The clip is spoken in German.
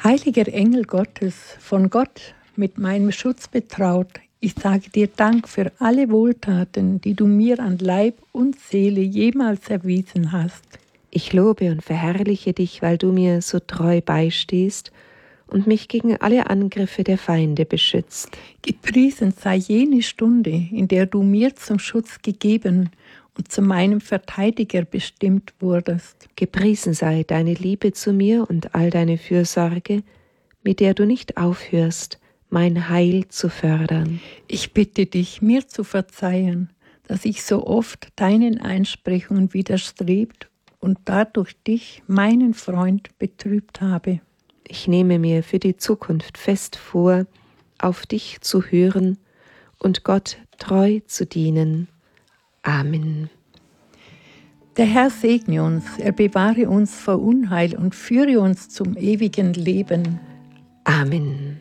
Heiliger Engel Gottes, von Gott mit meinem Schutz betraut, ich sage dir Dank für alle Wohltaten, die du mir an Leib und Seele jemals erwiesen hast. Ich lobe und verherrliche dich, weil du mir so treu beistehst und mich gegen alle Angriffe der Feinde beschützt. Gepriesen sei jene Stunde, in der du mir zum Schutz gegeben und zu meinem Verteidiger bestimmt wurdest. Gepriesen sei deine Liebe zu mir und all deine Fürsorge, mit der du nicht aufhörst, mein Heil zu fördern. Ich bitte dich, mir zu verzeihen, dass ich so oft deinen Einsprechungen widerstrebt und dadurch dich, meinen Freund, betrübt habe. Ich nehme mir für die Zukunft fest vor, auf dich zu hören und Gott treu zu dienen. Amen. Der Herr segne uns, er bewahre uns vor Unheil und führe uns zum ewigen Leben. Amen.